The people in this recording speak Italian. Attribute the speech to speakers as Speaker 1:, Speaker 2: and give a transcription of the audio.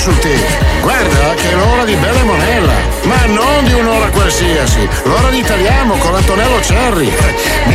Speaker 1: sul tape. Guarda che è l'ora di Bella e Monella, ma non di un'ora qualsiasi, l'ora di Italiamo con Antonello Cerri.